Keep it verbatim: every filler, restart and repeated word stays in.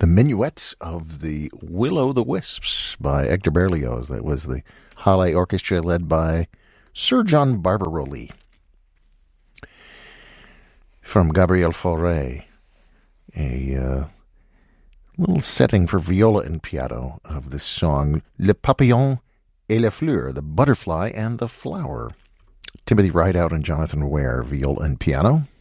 the minuet of the Will-O'-the-Wisps by Hector Berlioz. That was the Halle Orchestra led by Sir John Barbirolli. From Gabriel Fauré, a uh, little setting for viola and piano of this song, Le Papillon et la Fleur, the butterfly and the flower. Timothy Rideout and Jonathan Ware, viola and piano.